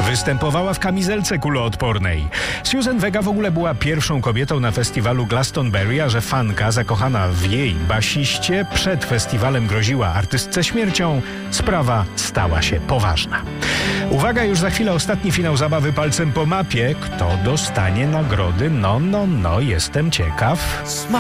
Występowała w kamizelce kuloodpornej. Susan Vega w ogóle była pierwszą kobietą na festiwalu Glastonbury, a że fanka zakochana w jej basiście przed festiwalem groziła artystce śmiercią, sprawa stała się poważna. Uwaga, już za chwilę ostatni finał zabawy palcem po mapie. Kto dostanie nagrody? No, jestem ciekaw.